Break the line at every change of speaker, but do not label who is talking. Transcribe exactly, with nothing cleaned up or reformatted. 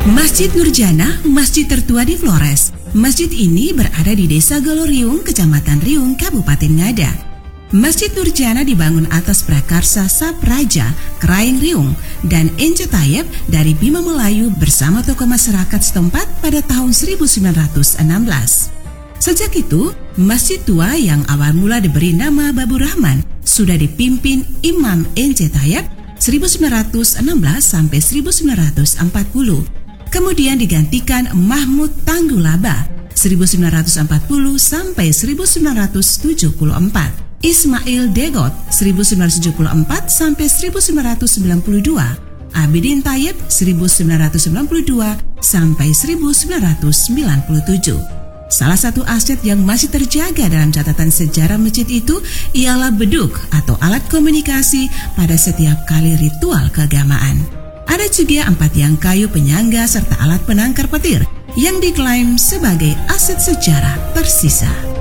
Masjid Nurjana, masjid tertua di Flores. Masjid ini berada di Desa Goloriung, Kecamatan Riung, Kabupaten Ngada. Masjid Nurjana dibangun atas prakarsa Sapraja, Kraeng Riung, dan Ence Tayeb dari Bima Melayu bersama tokoh masyarakat setempat pada tahun seribu sembilan ratus enam belas. Sejak itu, masjid tua yang awal mula diberi nama Babu Rahman sudah dipimpin Imam Ence Tayeb seribu sembilan ratus enam belas sampai seribu sembilan ratus empat puluh. Kemudian digantikan Mahmud Tanggulaba seribu sembilan ratus empat puluh sampai seribu sembilan ratus tujuh puluh empat. Ismail Degot seribu sembilan ratus tujuh puluh empat sampai seribu sembilan ratus sembilan puluh dua. Abidin Tayeb seribu sembilan ratus sembilan puluh dua sampai seribu sembilan ratus sembilan puluh tujuh. Salah satu aset yang masih terjaga dalam catatan sejarah masjid itu ialah beduk atau alat komunikasi pada setiap kali ritual keagamaan. Ada juga empat tiang kayu penyangga serta alat penangkar petir yang diklaim sebagai aset sejarah tersisa.